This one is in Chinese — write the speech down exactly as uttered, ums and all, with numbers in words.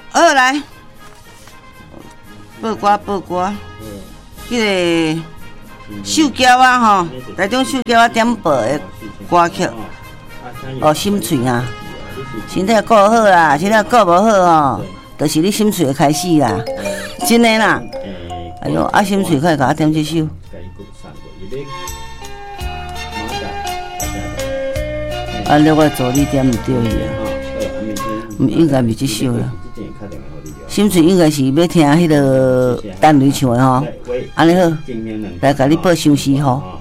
好来，报歌报歌，迄个秀娇啊吼，台中秀娇啊点播的歌曲，哦，心碎啊，身体顾好啦，身体顾无好吼，就是你心碎的开始啦，真的啦。哎呦，啊心碎可以甲我点这首。啊，另外助你点毋对伊啊，毋应该是这首啦。心碎应该是要听迄个单位唱的吼，安尼好，来甲你报伤时吼。